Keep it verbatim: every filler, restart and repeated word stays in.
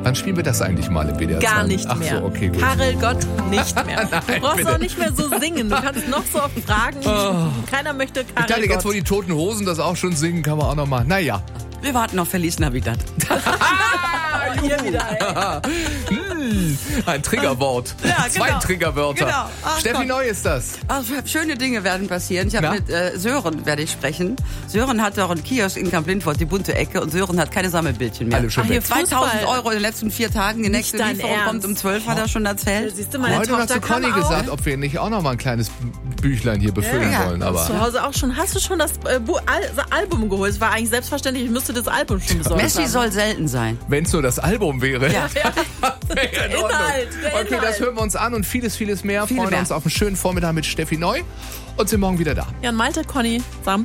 Wann spielen wir das eigentlich mal im W D R zwei? Gar nicht Ach mehr. so, okay, gut. Karel Gott nicht mehr. Nein, Du brauchst bitte. auch nicht mehr so singen. Du kannst noch so oft fragen. Keiner möchte Ich Karel dachte, Gott. jetzt wo die Toten Hosen das auch schon singen, kann man auch noch mal. Naja. Wir warten auf Feliz Navidad. Hier wieder, ey. Hm, ein Triggerwort. Ja, Zwei genau. Triggerwörter. Genau. Ach Steffi Gott. Neu ist das. Also, schöne Dinge werden passieren. Ich habe Na? mit äh, Sören werde ich sprechen. Sören hat auch einen Kiosk in Kamp-Lindfort, die bunte Ecke, und Sören hat keine Sammelbildchen mehr. Alle schon Ach, hier weg. zweitausend Fußball. Euro in den letzten vier Tagen. Die nächste dein Lieferung Ernst. kommt um zwölf, hat er schon erzählt. Siehst du, meine Heute noch Tochter zu kam Conny auch. gesagt, ob wir nicht auch noch mal ein kleines Büchlein hier befüllen Ja. wollen. Aber Zu Hause auch schon. Hast du schon das, äh, Bu- Al das Album geholt? Es war eigentlich selbstverständlich, ich müsste das Album schon besorgt Messi haben. soll selten sein. wenn es nur das Album wäre. Ja. Wäre in Ordnung. Inhalt, der Okay, Inhalt. das hören wir uns an und vieles, vieles mehr. Viele Freuen mehr. uns auf einen schönen Vormittag mit Steffi Neu und sind morgen wieder da. Ja, und Malte, Conny, sagen